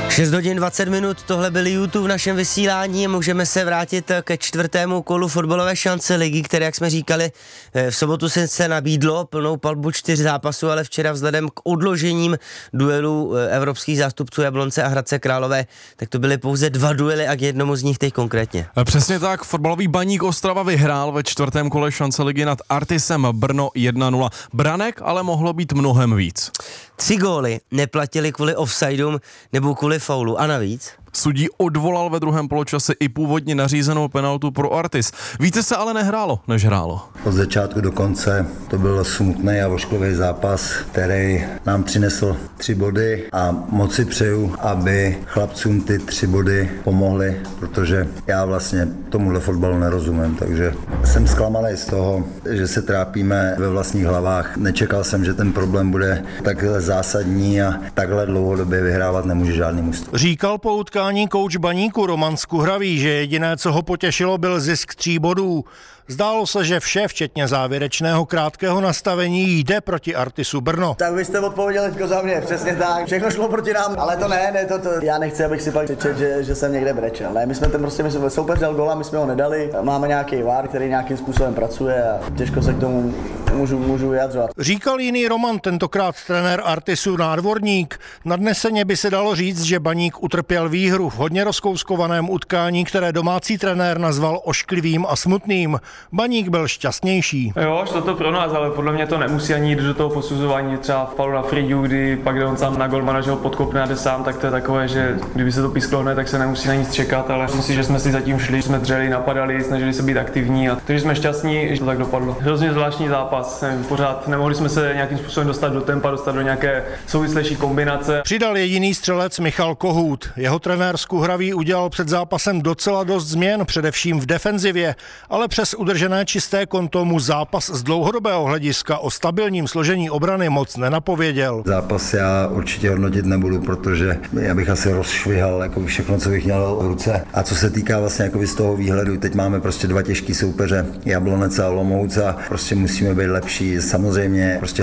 6 hodin 20 minut, tohle byl YouTube v našem vysílání. Můžeme se vrátit ke čtvrtému kolu fotbalové šance ligy, které, jak jsme říkali, v sobotu se nabídlo plnou palbu 4 zápasů, ale včera vzhledem k odložením duelů evropských zástupců Jablonce a Hradce Králové, tak to byly pouze 2 duely a k jednomu z nich teď konkrétně. Přesně tak, fotbalový Baník Ostrava vyhrál ve čtvrtém kole šance ligy nad Artisem Brno 1-0. Branek ale mohlo být mnohem víc. 3 góly neplatili kvůli offsideům nebo kvůli faulu a navíc Sudí odvolal ve druhém poločase i původně nařízenou penaltu pro Artis. Více se ale nehrálo, než hrálo. Od začátku do konce to byl smutný a ošklivý zápas, který nám přinesl 3 body a moc si přeju, aby chlapcům ty 3 body pomohly, protože já vlastně tomuhle fotbalu nerozumím, takže jsem zklamaný z toho, že se trápíme ve vlastních hlavách. Nečekal jsem, že ten problém bude takhle zásadní a takhle dlouhodobě vyhrávat nemůže žádný mužstvo. Říkal po utkání kouč Baníku Roman Skuhravý, že jediné, co ho potěšilo, byl zisk 3 bodů. Zdálo se, že vše, včetně závěrečného krátkého nastavení, jde proti Artisu Brno. Tak vy jste odpověděli teďko za mě, přesně tak. Všechno šlo proti nám, ale to ne, to. Já nechci, abych si pak řečel, že jsem někde brečel. Ne, my jsme soupeř dal góla, my jsme ho nedali. Máme nějaký VAR, který nějakým způsobem pracuje a těžko se k tomu můžu vyjadřovat. Říkal jiný Roman, tentokrát trenér Artisu Nádvorník. Nadneseně by se dalo říct, že Baník utrpěl výhru v hodně rozkouskovaném utkání, které domácí trenér nazval ošklivým a smutným. Baník byl šťastnější. Jo, šlo to pro nás, ale podle mě to nemusí ani jít do toho posuzování. Třeba v faulu na Fridu, kdy pak jde on sám na golmana, že ho podkopne a jde sám, tak to je takové, že kdyby se to písklo hned, tak se nemusí na nic čekat, ale myslím si, že jsme si zatím šli, jsme dřeli, napadali, snažili se být aktivní a takže jsme šťastní, že to tak dopadlo. Hrozně zvláštní zápas, pořád nemohli jsme se nějakým způsobem dostat do tempa, dostat do nějaké souvislejší kombinace. Přidal jediný střelec Michal Kohút. Jeho trenér Skuhravý udělal před zápasem docela dost změn, především v defenzivě, ale přes udržené čisté konto mu zápas z dlouhodobého hlediska o stabilním složení obrany moc nenapověděl. Zápas já určitě hodnotit nebudu, protože já bych asi rozšvihal jako všechno, co bych měl v ruce. A co se týká vlastně jako z toho výhledu, teď máme prostě 2 těžký soupeře, Jablonec a Olomouc a prostě musíme být lepší. Samozřejmě prostě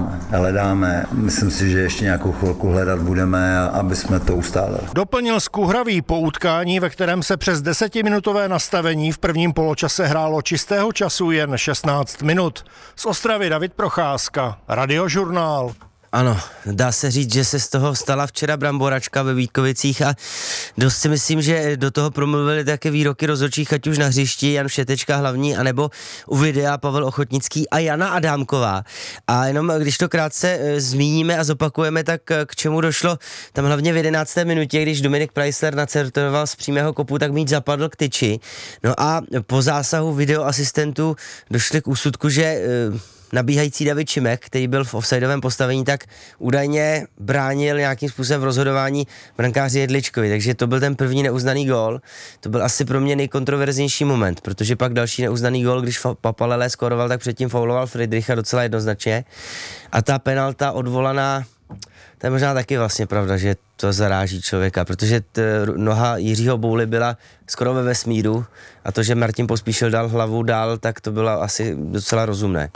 hledáme. Myslím si, že ještě nějakou chvilku hledat budeme, aby jsme to ustáli. Doplnil Skuhravý po utkání, ve kterém se přes 10minutové nastavení v prvním poločase hrálo čistého času jen 16 minut. Z Ostravy David Procházka, Radiožurnál. Ano, dá se říct, že se z toho stala včera bramboračka ve Vítkovicích a dost si myslím, že do toho promluvili také výroky rozhodčích, ať už na hřišti Jan Všetečka hlavní, anebo u videa Pavel Ochotnický a Jana Adámková. A jenom když to krátce zmíníme a zopakujeme, tak k čemu došlo tam hlavně v 11. minutě, když Dominik Preissler nacertoval z přímého kopu, tak míč zapadl k tyči. No a po zásahu videoasistentů došli k úsudku, že nabíhající David Šimek, který byl v offsideovém postavení, tak údajně bránil nějakým způsobem v rozhodování brankáři Jedličkovi, takže to byl ten první neuznaný gól. To byl asi pro mě nejkontroverznější moment, protože pak další neuznaný gól, když Papalele skoroval, tak předtím fauloval Friedricha docela jednoznačně. A ta penalta odvolaná, to je možná taky vlastně pravda, že to zaráží člověka, protože noha Jiřího Bouly byla skoro ve vesmíru a to, že Martin Pospíšil dal hlavu dál, tak to bylo asi docela rozumné.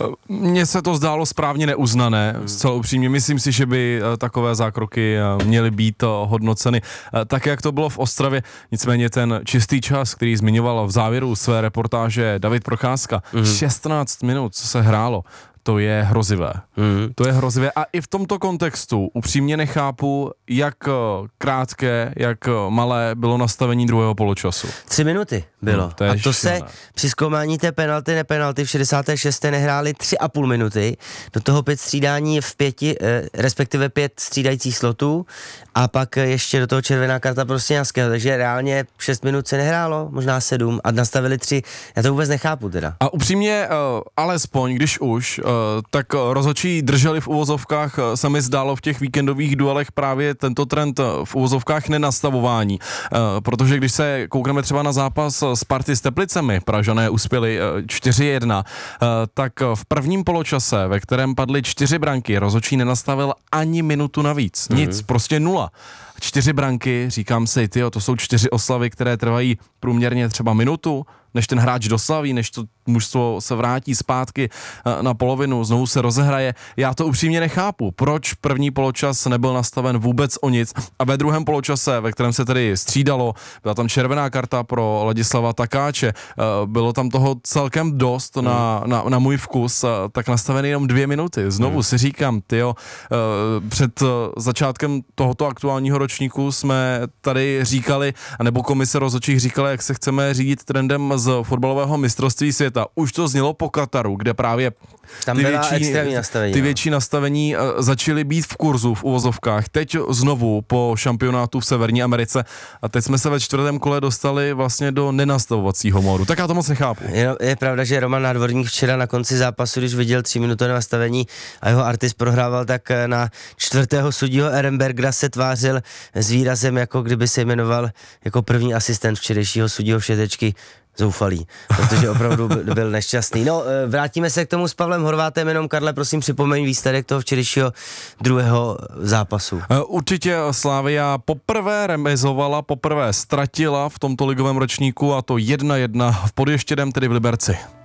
Mně se to zdálo správně neuznané, zcela upřímně. Myslím si, že by takové zákroky měly být hodnoceny tak, jak to bylo v Ostravě. Nicméně ten čistý čas, který zmiňoval v závěru své reportáže David Procházka, 16 minut, co se hrálo, to je hrozivé. To je hrozivé a i v tomto kontextu upřímně nechápu, jak krátké, jak malé bylo nastavení druhého poločasu. 3 minuty bylo. To a to se při zkoumání té penalty, nepenalty v 66. nehráli 3,5 minuty. Do toho 5 střídání v 5, respektive 5 střídajících slotů a pak ještě do toho červená karta pro Stěňavského. Takže reálně 6 minut se nehrálo, možná 7 a nastavili 3. Já to vůbec nechápu teda. A upřímně, alespoň, když už, tak rozhodčí drželi v uvozovkách, se mi zdálo v těch víkendových duelech právě tento trend v uvozovkách nenastavování. Protože když se koukneme třeba na zápas Sparty s Teplicemi, Pražané uspěli 4-1, tak v prvním poločase, ve kterém padly 4 branky, rozhodčí nenastavil ani minutu navíc. Nic, prostě 0. 4 branky, říkám si, to jsou 4 oslavy, které trvají průměrně třeba minutu než ten hráč doslaví, než to mužstvo se vrátí zpátky na polovinu, znovu se rozehraje. Já to upřímně nechápu, proč první poločas nebyl nastaven vůbec o nic a ve druhém poločase, ve kterém se tedy střídalo, byla tam červená karta pro Ladislava Takáče, bylo tam toho celkem dost na můj vkus, tak nastavený jenom 2 minuty. Znovu si říkám, před začátkem tohoto aktuálního ročníku jsme tady říkali, nebo komise rozhodčích říkala, jak se chceme řídit trendem z fotbalového mistrovství světa. Už to znělo po Kataru, kde právě ty větší nastavení začaly být v kurzu, v uvozovkách. Teď znovu po šampionátu v Severní Americe a teď jsme se ve 4. kole dostali vlastně do nenastavovacího módu. Tak já to moc nechápu. Je pravda, že Roman Nádvorník včera na konci zápasu, když viděl 3minutové nastavení a jeho artist prohrával, tak na 4. sudího Ehrenbergera se tvářil s výrazem, jako kdyby se jmenoval jako první asistent včerejšího sudího Všetečky zoufalý, protože opravdu byl nešťastný. No, vrátíme se k tomu s Pavlem Horvátem, jenom Karle, prosím, připomeň výsledek toho včerejšího druhého zápasu. Určitě Slavia poprvé remizovala, poprvé ztratila v tomto ligovém ročníku a to 1-1 v Podještědem, tedy v Liberci.